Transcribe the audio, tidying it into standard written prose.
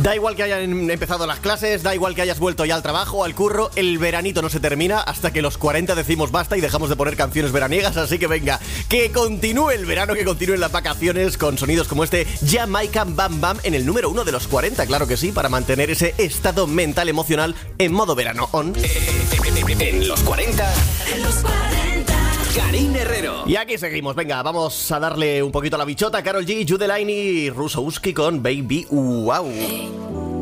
Da igual que hayan empezado las clases, da igual que hayas vuelto ya al trabajo, al curro, el veranito no se termina hasta que los 40 decimos basta y dejamos de poner canciones veraniegas, así que venga, que continúe el verano, que continúen las vacaciones con sonidos como este Jamaican Bam Bam en el número 1 de los 40, claro que sí, para mantener ese estado mental emocional en modo verano on. En los 40. En los 40. Karyn Herrero. Y aquí seguimos, venga, vamos a darle un poquito a la bichota. Karol G, Jude Laine y Russo Uski con Baby Wow.